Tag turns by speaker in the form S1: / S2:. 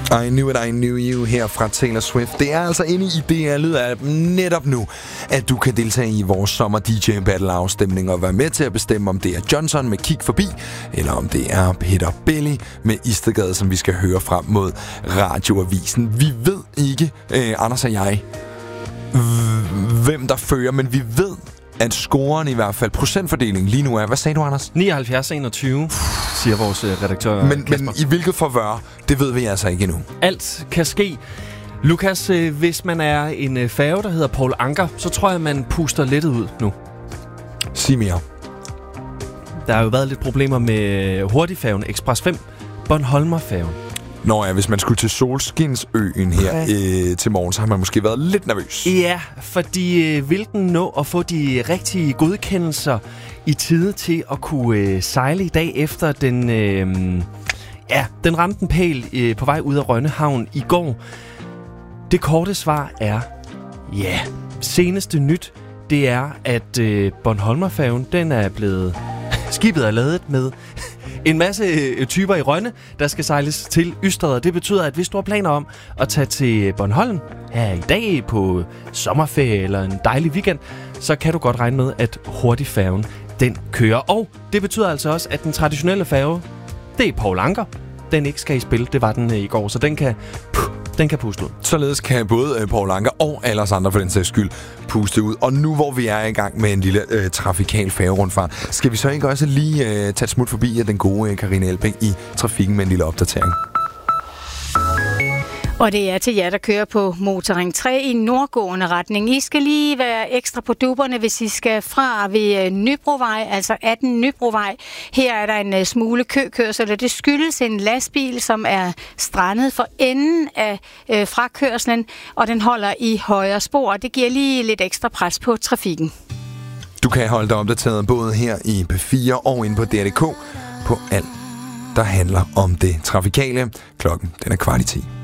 S1: I Knew It, I Knew You her fra Taylor Swift. Det er altså inde i DR Lyd netop nu, at du kan deltage i vores sommer DJ Battle afstemning og være med til at bestemme, om det er Johnson med Kig Forbi, eller om det er Peter Belli med Istedgade, som vi skal høre frem mod Radioavisen. Vi ved ikke, Anders og jeg, hvem der fører, men vi ved, at scoren i hvert fald, procentfordelingen lige nu er, hvad sagde du, Anders?
S2: 79-21, siger vores redaktør
S1: men i hvilket forvør, det ved vi altså ikke endnu.
S2: Alt kan ske. Lukas, hvis man er en færge, der hedder Paul Anker, så tror jeg, man puster lettet ud nu.
S1: Sig mere.
S2: Der har jo været lidt problemer med hurtigfærgen Express 5, Bornholmerfærgen.
S1: Nå ja, hvis man skulle til Solskinsøen her til morgen, så har man måske været lidt nervøs.
S2: Ja, fordi vil den nå at få de rigtige godkendelser i tide til at kunne sejle i dag efter den... den ramte en pæl på vej ud af Rønnehavn i går. Det korte svar er ja. Seneste nyt, det er, at Bornholmerfærgen, den er blevet... Skibet er ladet med... en masse typer i Rønne, der skal sejles til Ystad. Det betyder, at hvis du har planer om at tage til Bornholm her i dag på sommerferie eller en dejlig weekend, så kan du godt regne med, at hurtigfærgen, den kører. Og det betyder altså også, at den traditionelle færge, det er Paul Anker, den ikke skal i spil. Det var den i går, så den kan puste ud.
S1: Således kan både Paul Anker og alle os andre for den sags skyld puste ud. Og nu hvor vi er i gang med en lille trafikal færgerundfart, skal vi så ikke også lige tage et smut forbi den gode Karina Elbæk i trafikken med en lille opdatering?
S3: Og det er til jer, der kører på Motorring 3 i nordgående retning. I skal lige være ekstra på dupperne, hvis I skal fra ved Nybrovej, altså 18 Nybrovej. Her er der en smule køkørsel, og det skyldes en lastbil, som er strandet for enden af frakørslen, og den holder i højre spor. Det giver lige lidt ekstra pres på trafikken.
S1: Du kan holde dig opdateret både her i P4 og inde på DR.dk på alt, der handler om det trafikale. Klokken den er 9:15.